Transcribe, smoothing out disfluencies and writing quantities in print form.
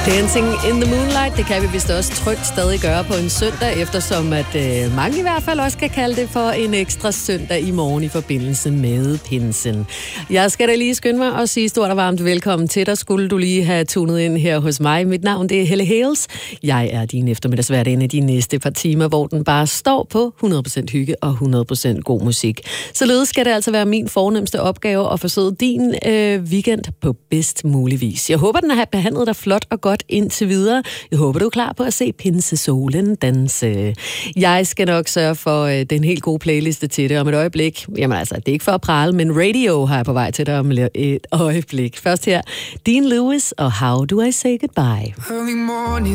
Dancing in the Moonlight, det kan vi vist også trygt stadig gøre på en søndag, eftersom at mange i hvert fald også kan kalde det for en ekstra søndag i morgen i forbindelse med pinsen. Jeg skal da lige skynde mig og sige stort og varmt velkommen til dig. Skulle du lige have tunet ind her hos mig. Mit navn det er Helle Hales. Jeg er din eftermiddagsvært inde i de næste par timer, hvor den bare står på 100% hygge og 100% god musik. Således skal det altså være min fornemste opgave at forsøge din weekend på bedst mulig vis. Jeg håber, den har behandlet dig flot og godt indtil videre. Jeg håber, du er klar på at se pinsesolen danse. Jeg skal nok sørge for den helt gode playliste til det om et øjeblik. Jamen altså, det er ikke for at prale, men Radio har jeg på vej til dig om et øjeblik. Først her, Dean Lewis og How Do I Say Goodbye.